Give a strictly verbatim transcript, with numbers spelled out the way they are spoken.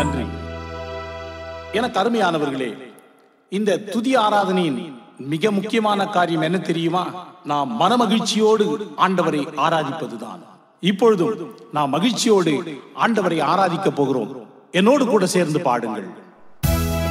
நன்றி. எனக்கு அருமையானவர்களே, இந்த துதி ஆராதனையின் மிக முக்கியமான காரியம் என்ன தெரியுமா? நாம் மனமகிழ்ச்சியோடு ஆண்டவரை ஆராதிப்பதுதான். இப்பொழுதும் நாம் மகிழ்ச்சியோடு ஆண்டவரை ஆராதிக்க போகிறோம். என்னோடு கூட சேர்ந்து பாடுங்கள்.